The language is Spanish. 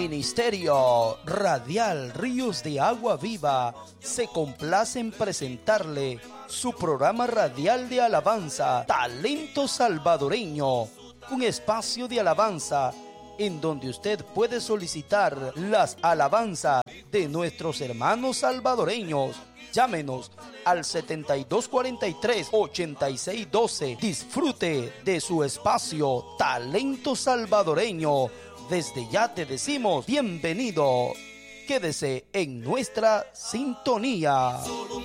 Ministerio Radial Ríos de Agua Viva se complace en presentarle su programa radial de alabanza Talento Salvadoreño, un espacio de alabanza en donde usted puede solicitar las alabanzas de nuestros hermanos salvadoreños. Llámenos al 7243-8612. Disfrute de su espacio Talento Salvadoreño. Desde ya te decimos bienvenido. Quédese en nuestra sintonía. Solo